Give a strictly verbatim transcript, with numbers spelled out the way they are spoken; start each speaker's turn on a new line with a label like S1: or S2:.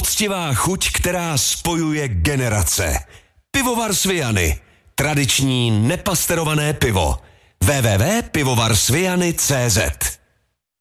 S1: Poctivá chuť, která spojuje generace. Pivovar Svijany. Tradiční nepasterované pivo. w w w tečka pivovar svijany tečka cé zet